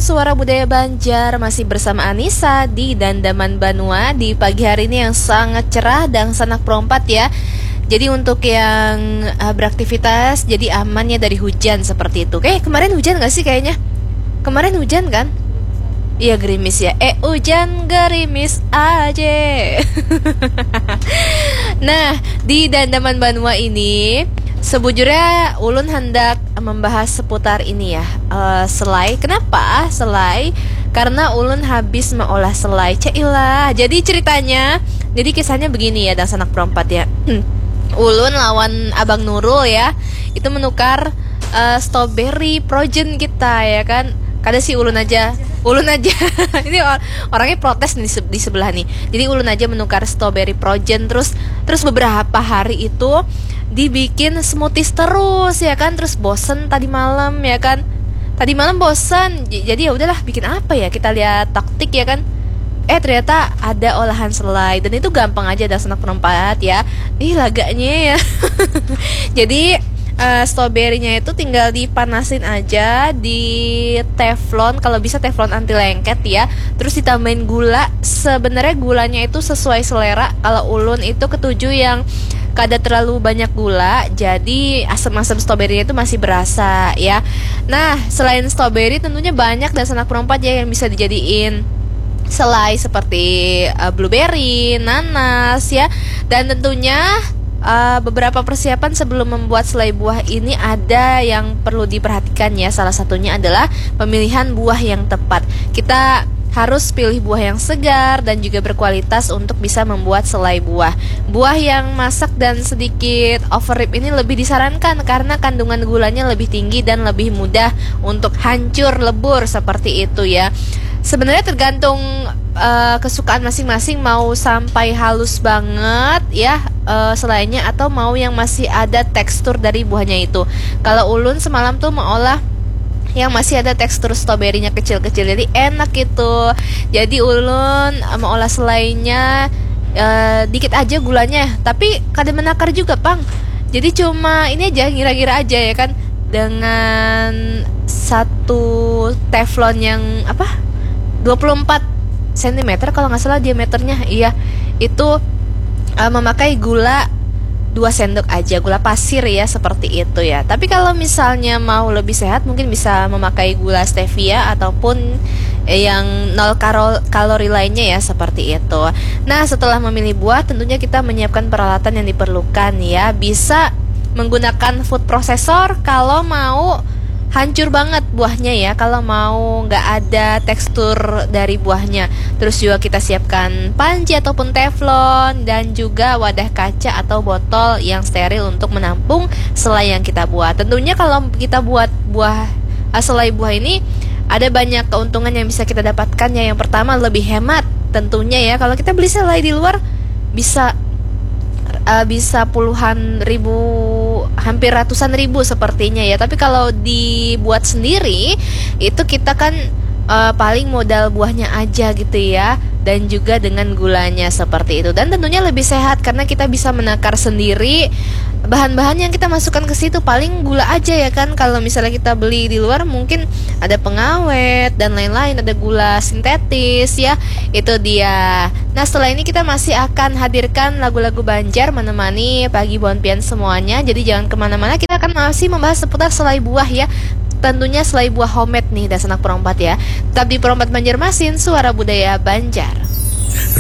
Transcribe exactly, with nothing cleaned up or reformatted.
Suara Budaya Banjar masih bersama Anissa di Dandaman Banua di pagi hari ini yang sangat cerah dan sanak perompat ya. Jadi untuk yang uh, beraktivitas jadi aman ya dari hujan seperti itu. Eh kemarin hujan gak sih kayaknya? Kemarin hujan kan? Iya gerimis ya. Eh hujan gerimis aja. Nah di Dandaman Banua ini sebujurnya Ulun hendak membahas seputar ini ya, uh, selai. Kenapa selai? Karena Ulun habis mengolah selai. Cailah. Jadi ceritanya, jadi kisahnya begini ya, dan sanak perompat ya. Ulun lawan Abang Nurul ya, itu menukar uh, strawberry projen kita ya kan. Kada si Ulun aja, Ulun aja. Ini or orangnya protes nih di, di sebelah nih. Jadi Ulun aja menukar strawberry projen, terus terus beberapa hari itu dibikin smoothies terus ya kan. Terus bosen tadi malam ya kan. Tadi malam bosen. Jadi ya udahlah bikin apa ya? Kita lihat taktik ya kan. Eh ternyata ada olahan selai dan itu gampang aja, ada sanak perompat ya. Ih laganya ya. Jadi uh, stroberinya itu tinggal dipanasin aja di teflon, kalau bisa teflon anti lengket ya. Terus ditambahin gula. Sebenarnya gulanya itu sesuai selera. Kalau Ulun itu ketujuh yang kada terlalu banyak gula, jadi asam-asam stroberinya itu masih berasa ya. Nah selain stroberi tentunya banyak dan sanak perompat ya yang bisa dijadiin selai, seperti uh, blueberry, nanas ya. Dan tentunya uh, beberapa persiapan sebelum membuat selai buah ini ada yang perlu diperhatikan ya. Salah satunya adalah pemilihan buah yang tepat. Kita harus pilih buah yang segar dan juga berkualitas untuk bisa membuat selai buah. Buah yang masak dan sedikit overripe ini lebih disarankan karena kandungan gulanya lebih tinggi dan lebih mudah untuk hancur lebur seperti itu ya. Sebenarnya tergantung uh, kesukaan masing-masing, mau sampai halus banget ya uh, selainya, atau mau yang masih ada tekstur dari buahnya itu. Kalau Ulun semalam tuh mengolah yang masih ada tekstur stroberinya kecil-kecil, jadi enak gitu. Jadi Ulun mau olah selainya uh, dikit aja gulanya, tapi kadang menakar juga pang. Jadi cuma ini aja, ngira-ngira aja ya kan, dengan satu teflon yang apa dua puluh empat sentimeter kalau nggak salah diameternya. Iya itu uh, memakai gula dua sendok aja, gula pasir ya, seperti itu ya. Tapi kalau misalnya mau lebih sehat mungkin bisa memakai gula stevia ataupun yang nol kalori lainnya ya, seperti itu. Nah setelah memilih buah tentunya kita menyiapkan peralatan yang diperlukan ya. Bisa menggunakan food processor kalau mau hancur banget buahnya ya, kalau mau nggak ada tekstur dari buahnya. Terus juga kita siapkan panci ataupun teflon dan juga wadah kaca atau botol yang steril untuk menampung selai yang kita buat. Tentunya kalau kita buat buah selai buah ini ada banyak keuntungan yang bisa kita dapatkan ya. Yang pertama lebih hemat tentunya ya. Kalau kita beli selai di luar bisa uh, bisa puluhan ribu, hampir ratusan ribu sepertinya ya. Tapi kalau dibuat sendiri itu kita kan uh, paling modal buahnya aja gitu ya, dan juga dengan gulanya seperti itu. Dan tentunya lebih sehat karena kita bisa menakar sendiri. Bahan-bahan yang kita masukkan ke situ paling gula aja ya kan. Kalau misalnya kita beli di luar mungkin ada pengawet dan lain-lain, ada gula sintetis ya. Itu dia. Nah setelah ini kita masih akan hadirkan lagu-lagu Banjar menemani pagi bonpian semuanya. Jadi jangan kemana-mana, kita akan masih membahas seputar selai buah ya. Tentunya selai buah homemade nih dan sanak perompat ya. Tetap di Perompat Banjarmasin, Suara Budaya Banjar.